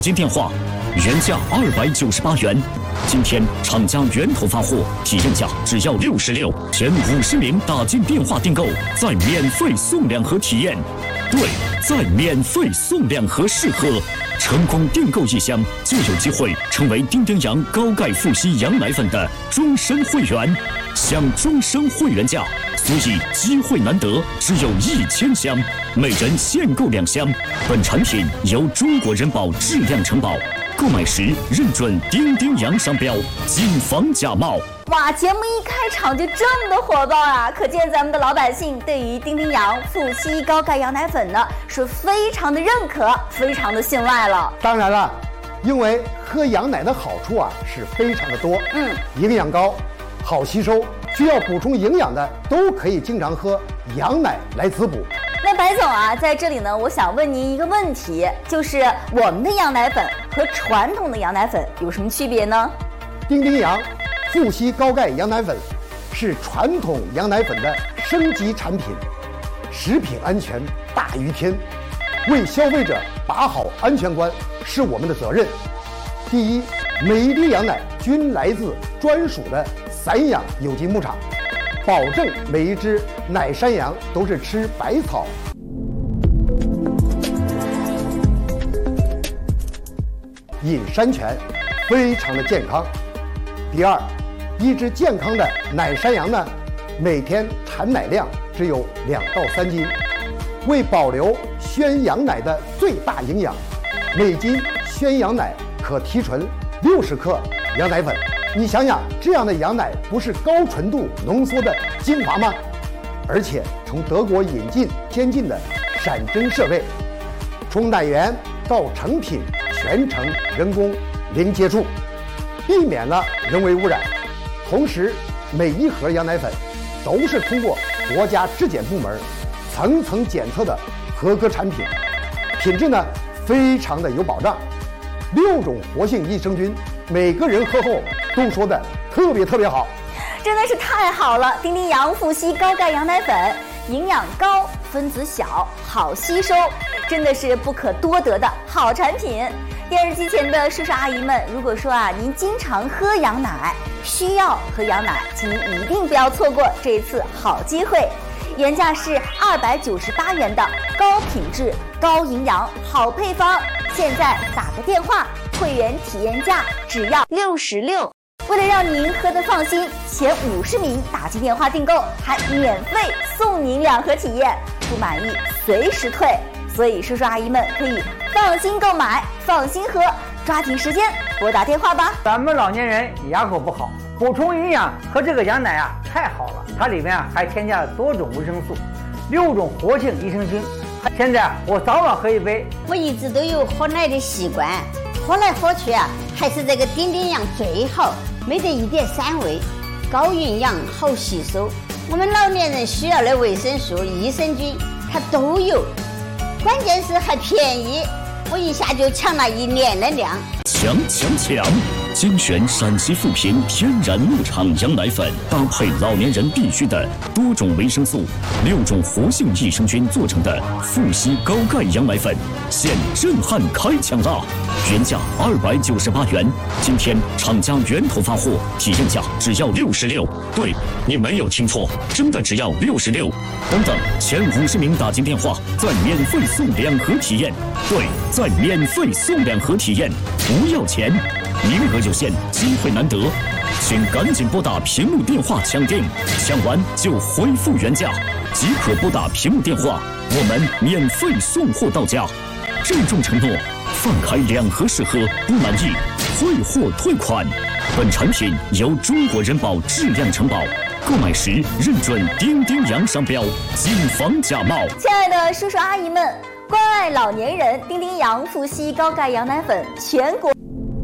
经电话原价298元，今天厂家源头发货，体验价只要66，前50名打进电话订购，再免费送2盒体验。对，再免费送2盒试喝。成功订购1箱，就有机会成为丁丁洋高钙富硒羊奶粉的终身会员，享终身会员价。所以机会难得，只有1000箱，每人限购2箱。本产品由中国人保质量承保，购买时认准丁丁洋商标，谨防假冒。 哇，节目一开场就这么的火爆啊！可见咱们的老百姓对于丁丁洋富硒高钙羊奶粉呢是非常的认可，非常的信赖了。 当然了，因为喝羊奶的好处啊是非常的多，营养高，好吸收，需要补充营养的都可以经常喝羊奶来滋补。 那白总啊，在这里呢，我想问您一个问题，就是我们的羊奶粉和传统的羊奶粉有什么区别呢？ 丁丁洋富硒高钙羊奶粉是传统羊奶粉的升级产品，食品安全大于天，为消费者把好安全关是我们的责任。第一，每一滴羊奶均来自专属的散养有机牧场，保证每一只奶山羊都是吃白草，饮山泉，非常的健康。第二，一只健康的奶山羊呢，每天产奶量只有2到3斤，为保留宣羊奶的最大营养，每斤宣羊奶可提纯60克羊奶粉。你想想，这样的羊奶不是高纯度浓缩的精华吗？而且从德国引进先进的闪针设备，从奶源到成品全程人工零接触，避免了人为污染。同时，每一盒羊奶粉都是通过国家质检部门层层检测的合格产品，品质呢非常的有保障。6种活性益生菌，每个人喝后都说的特别好， 真的是太好了！丁丁洋富硒高钙羊奶粉，营养高，分子小，好吸收，真的是不可多得的好产品。电视机前的叔叔阿姨们，如果说啊您经常喝羊奶，需要喝羊奶，请您一定不要错过这一次好机会。原价是298元的高品质、高营养好配方，现在打个电话，会员体验价只要66。为了让您喝得放心，前50名打进电话订购，还免费送您2盒体验，不满意随时退。所以叔叔阿姨们可以放心购买，放心喝，抓紧时间拨打电话吧。 咱们老年人牙口不好，补充营养喝这个羊奶啊太好了，它里面还添加了多种维生素，6种活性益生菌。现在我早晚喝一杯。 我一直都有喝奶的习惯，喝来喝去啊，还是这个丁丁洋最好，没得一点膻味，高营养好吸收。我们老年人需要的维生素、益生菌它都有，关键是还便宜，我一下就抢了1年的量。 强！精选陕西富平天然牧场羊奶粉，搭配老年人必须的多种维生素、6种活性益生菌做成的富硒高钙羊奶粉，现震撼开抢啦！原价298元，今天厂家源头发货，体验价只要66。对，你没有听错，真的只要66。等，前50名打进电话，再免费送2盒体验。对，再免费送2盒体验，不要钱。名额有限，机会难得，请赶紧拨打屏幕电话抢订，抢完就恢复原价，即可拨打屏幕电话，我们免费送货到家。郑重承诺，放开2盒试喝，不满意退货退款。本产品由中国人保质量承保，购买时认准丁丁洋商标，谨防假冒。 亲爱的叔叔阿姨们，关爱老年人，丁丁洋富硒高钙羊奶粉全国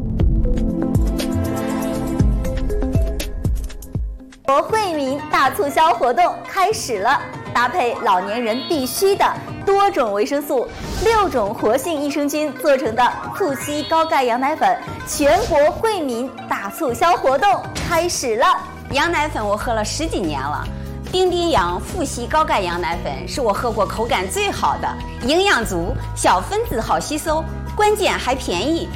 惠民大促销活动开始了，搭配老年人必须的多种维生素、6种活性益生菌做成的富硒高钙羊奶粉，全国惠民大促销活动开始了。 羊奶粉我喝了10几年了，丁丁洋富硒高钙羊奶粉是我喝过口感最好的，营养足，小分子好吸收， 关键还便宜。